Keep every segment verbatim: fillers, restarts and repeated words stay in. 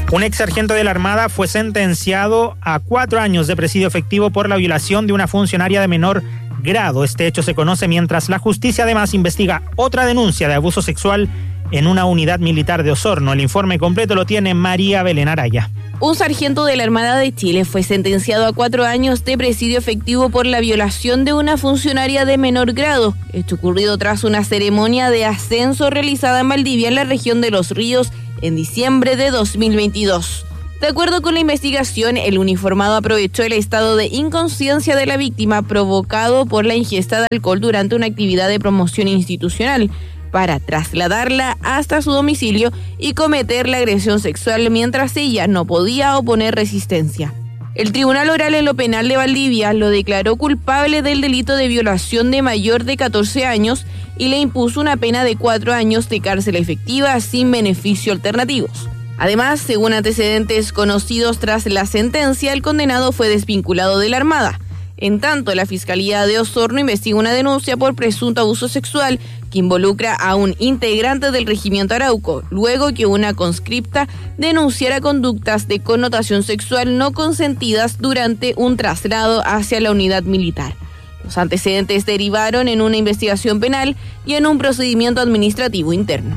Un ex sargento de la Armada fue sentenciado a cuatro años de presidio efectivo por la violación de una funcionaria de menor grado. Este hecho se conoce mientras la justicia además investiga otra denuncia de abuso sexual en una unidad militar de Osorno. El informe completo lo tiene María Belén Araya. Un sargento de la Armada de Chile fue sentenciado a cuatro años de presidio efectivo por la violación de una funcionaria de menor grado. Esto ocurrido tras una ceremonia de ascenso realizada en Valdivia, en la región de Los Ríos, en diciembre de dos mil veintidós. De acuerdo con la investigación, el uniformado aprovechó el estado de inconsciencia de la víctima provocado por la ingesta de alcohol durante una actividad de promoción institucional para trasladarla hasta su domicilio y cometer la agresión sexual mientras ella no podía oponer resistencia. El Tribunal Oral en lo Penal de Valdivia lo declaró culpable del delito de violación de mayor de catorce años y le impuso una pena de cuatro años de cárcel efectiva sin beneficio alternativos. Además, según antecedentes conocidos tras la sentencia, el condenado fue desvinculado de la Armada. En tanto, la Fiscalía de Osorno investiga una denuncia por presunto abuso sexual que involucra a un integrante del Regimiento Arauco, luego que una conscripta denunciara conductas de connotación sexual no consentidas durante un traslado hacia la unidad militar. Los antecedentes derivaron en una investigación penal y en un procedimiento administrativo interno.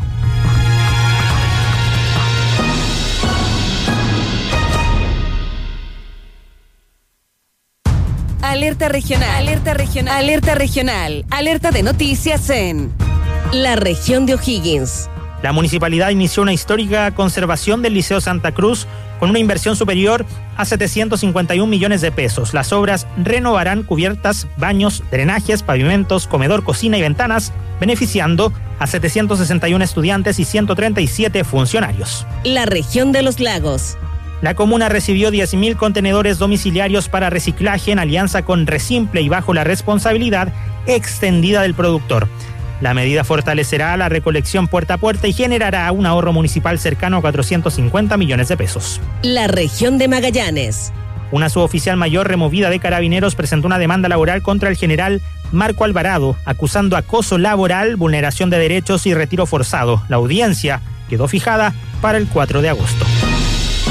Alerta regional, alerta regional, alerta regional, alerta de noticias en la región de O'Higgins. La municipalidad inició una histórica conservación del Liceo Santa Cruz con una inversión superior a setecientos cincuenta y un millones de pesos. Las obras renovarán cubiertas, baños, drenajes, pavimentos, comedor, cocina y ventanas, beneficiando a setecientos sesenta y uno estudiantes y ciento treinta y siete funcionarios. La región de los lagos. La comuna recibió diez mil contenedores domiciliarios para reciclaje en alianza con Resimple y bajo la responsabilidad extendida del productor. La medida fortalecerá la recolección puerta a puerta y generará un ahorro municipal cercano a cuatrocientos cincuenta millones de pesos. La región de Magallanes. Una suboficial mayor removida de Carabineros presentó una demanda laboral contra el general Marco Alvarado, acusando acoso laboral, vulneración de derechos y retiro forzado. La audiencia quedó fijada para el cuatro de agosto.